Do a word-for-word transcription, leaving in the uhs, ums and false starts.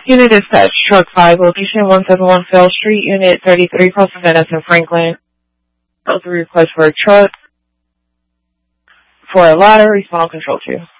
Unit dispatch, truck five, location one seventy-one Fell Street, unit thirty-three, Pasadena in Franklin. That was a request for a truck for a ladder, respond control two.